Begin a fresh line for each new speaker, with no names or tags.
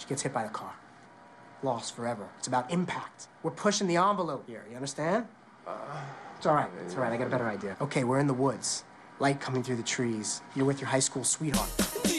gets hit by the car. Lost forever. It's about impact. We're pushing the envelope here, you understand? It's all right, I got a better idea. Okay, we're in the woods. Light coming through the trees. You're with your high school sweetheart.